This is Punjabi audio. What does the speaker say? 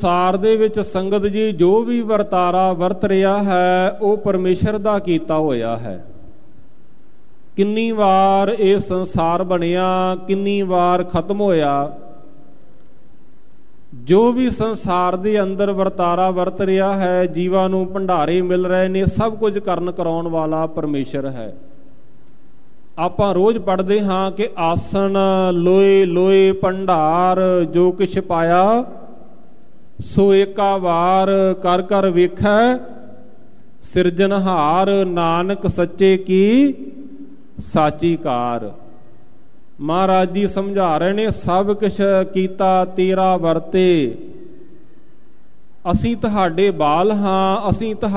ਸੰਸਾਰ ਦੇ ਵਿੱਚ ਸੰਗਤ ਜੀ ਜੋ ਵੀ ਵਰਤਾਰਾ ਵਰਤ ਰਿਹਾ ਹੈ ਉਹ ਪਰਮੇਸ਼ਰ ਦਾ ਕੀਤਾ ਹੋਇਆ ਹੈ। ਕਿੰਨੀ ਵਾਰ ਇਹ ਸੰਸਾਰ ਬਣਿਆ, ਕਿੰਨੀ ਵਾਰ ਖਤਮ ਹੋਇਆ। ਜੋ ਵੀ ਸੰਸਾਰ ਦੇ ਅੰਦਰ ਵਰਤਾਰਾ ਵਰਤ ਰਿਹਾ ਹੈ, ਜੀਵਾਂ ਨੂੰ ਭੰਡਾਰੇ ਮਿਲ ਰਹੇ ਨੇ, ਸਭ ਕੁਝ ਕਰਨ ਕਰਾਉਣ ਵਾਲਾ ਪਰਮੇਸ਼ਰ ਹੈ। ਆਪਾਂ ਰੋਜ਼ ਪੜ੍ਹਦੇ ਹਾਂ ਕਿ ਆਸਣ ਲੋਏ ਲੋਏ ਭੰਡਾਰ ਜੋ ਕਿਛ ਪਾਇਆ ਸੋ ਏਕਾ ਵਾਰ ਕਰ ਕਰ ਵੇਖੈ ਸਿਰਜਨਹਾਰ ਨਾਨਕ ਸੱਚੇ ਕੀ ਸਾਚੀ ਕਾਰ। ਮਹਾਰਾਜ ਜੀ ਸਮਝਾ ਰਹੇ ਨੇ ਸਭ ਕੁਛ ਕੀਤਾ ਤੇਰਾ ਵਰਤੇ। ਅਸੀਂ ਤੁਹਾਡੇ ਬਾਲ ਹਾਂ, ਅਸੀਂ